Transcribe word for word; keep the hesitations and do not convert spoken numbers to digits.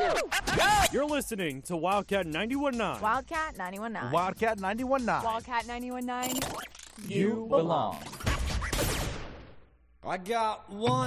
You're listening to Wildcat ninety-one point nine. Wildcat ninety-one point nine. Wildcat ninety-one point nine. Wildcat ninety-one point nine. You belong. I got one